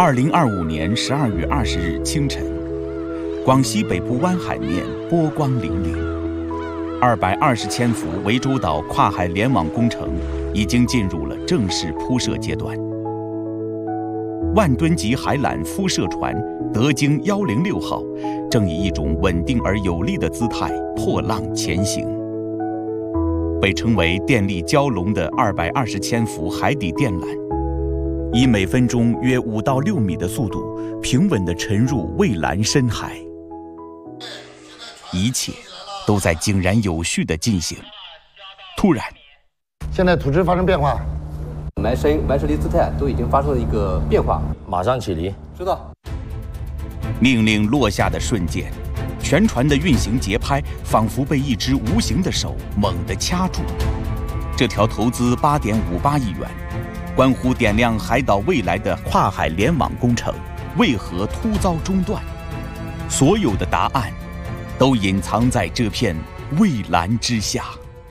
2025年12月20日清晨，广西北部湾海面波光粼粼，220千伏涠洲岛跨海联网工程已经进入了正式铺设阶段。万吨级海缆敷设船德经106号正以一种稳定而有力的姿态破浪前行。被称为电力蛟龙的220千伏海底电缆，以每分钟约5到6米的速度平稳地沉入蔚蓝深海，一切都在井然有序地进行。突然， 现在土质发生变化， 埋深、埋设离姿态都已经发生了一个变化， 马上起离。 知道。 命令落下的瞬间，全船的运行节拍仿佛被一只无形的手猛地掐住。这条投资8.58亿元，关乎点亮海岛未来的跨海联网工程为何突遭中断？所有的答案都隐藏在这片蔚蓝之下。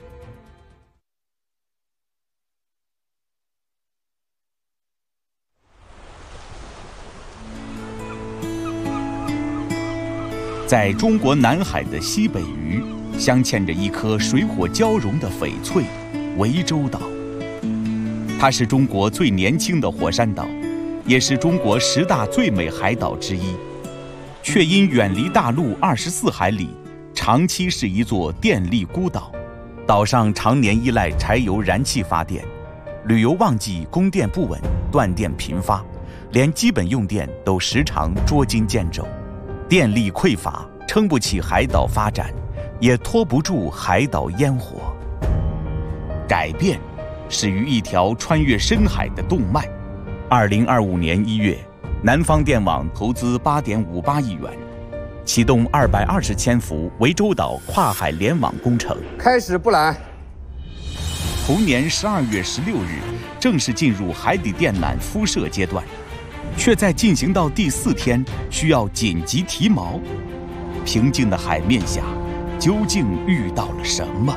在中国南海的西北隅，镶嵌着一颗水火交融的翡翠——涠洲岛。它是中国最年轻的火山岛，也是中国10大最美海岛之一，却因远离大陆24海里，长期是一座电力孤岛。岛上常年依赖柴油燃气发电，旅游旺季供电不稳，断电频发，连基本用电都时常捉襟见肘。电力匮乏，撑不起海岛发展，也拖不住海岛烟火。改变始于一条穿越深海的动脉。2025年1月，南方电网投资8.58亿元，启动220千伏涠洲岛跨海联网工程， 开始布缆。 同年12月16日，正式进入海底电缆敷设阶段。却在进行到第4天需要紧急提锚。平静的海面下，究竟遇到了什么？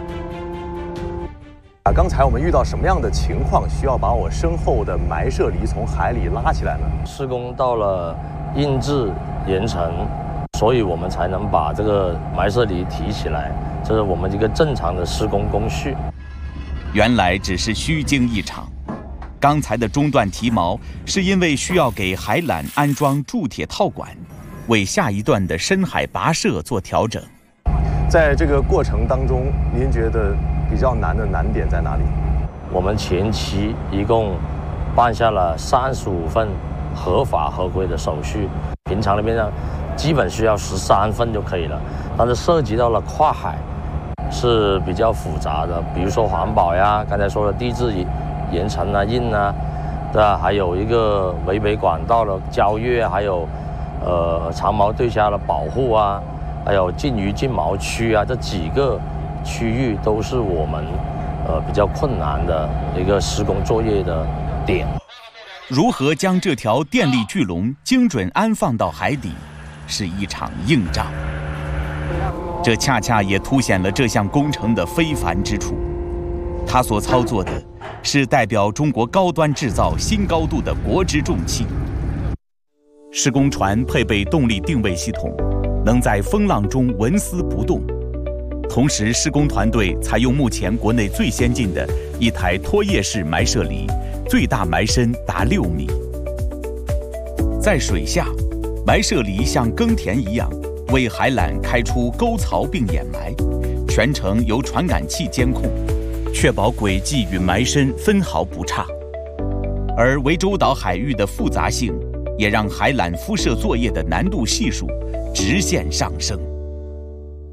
刚才我们遇到什么样的情况，需要把我身后的埋设离从海里拉起来呢？ 施工到了印制严成，所以我们才能把这个埋设离提起来，这是我们一个正常的施工工序。 原来只是虚惊一场。刚才的中断提锚，是因为需要给海缆安装铸铁套管，为下一段的深海跋涉做调整。 在这个过程当中，您觉得比较难的难点在哪里？ 我们前期一共办下了35份合法合规的手续，平常那边上基本需要13份就可以了，但是涉及到了跨海是比较复杂的，比如说环保呀，刚才说的地质严成啊、印啊，对吧？还有一个围北管道的交越，还有长毛对虾的保护啊，还有禁渔禁锚区啊，这几个区域都是我们比较困难的一个施工作业的点。 如何将这条电力巨龙精准安放到海底，是一场硬仗。这恰恰也凸显了这项工程的非凡之处。它所操作的是代表中国高端制造新高度的国之重器。施工船配备动力定位系统，能在风浪中纹丝不动。同时，施工团队采用目前国内最先进的一台拖曳式埋设离，最大埋深达6米。在水下，埋设离像耕田一样，为海缆开出沟槽并掩埋，全程由传感器监控，确保轨迹与埋深分毫不差。而涠洲岛海域的复杂性，也让海缆敷设作业的难度系数直线上升。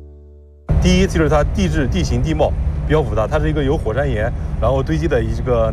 第一就是它地质、地形、地貌比较复杂，它是一个由火山岩然后堆积的一个